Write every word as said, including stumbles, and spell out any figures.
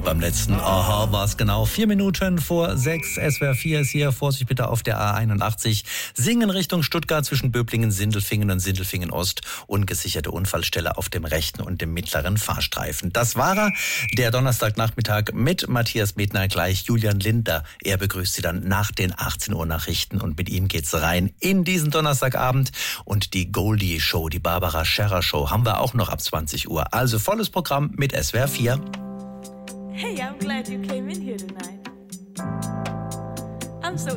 Beim letzten Aha war es genau vier Minuten vor sechs. S W R vier ist hier. Vorsicht bitte auf der A einundachtzig. Singen Richtung Stuttgart zwischen Böblingen, Sindelfingen und Sindelfingen Ost. Ungesicherte Unfallstelle auf dem rechten und dem mittleren Fahrstreifen. Das war er, der Donnerstagnachmittag mit Matthias Medner, gleich Julian Linder. Er begrüßt Sie dann nach den achtzehn Uhr Nachrichten und mit ihm geht's rein in diesen Donnerstagabend. Und die Goldie Show, die Barbara Scherrer Show, haben wir auch noch ab zwanzig Uhr. Also volles Programm mit S W R vier. Hey, I'm glad you came in here tonight.